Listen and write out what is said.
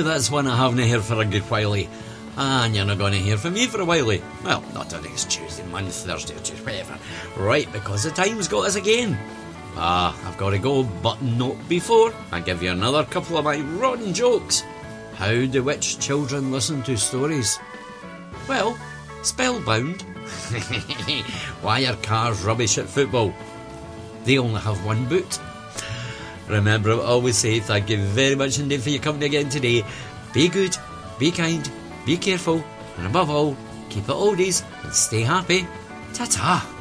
that's one I haven't heard for a good whiley. And you're not going to hear from me for a whiley. Well, not till next Tuesday, Monday, Thursday, or Tuesday, whatever. Right, because the time's got us again. I've got to go, but not before I give you another couple of my rotten jokes. How do witch children listen to stories? Well, spellbound. Why are cars rubbish at football? They only have one boot. Remember, I always say thank you very much indeed for your company again today. Be good, be kind, be careful, and above all, keep it oldies and stay happy. Ta-ta!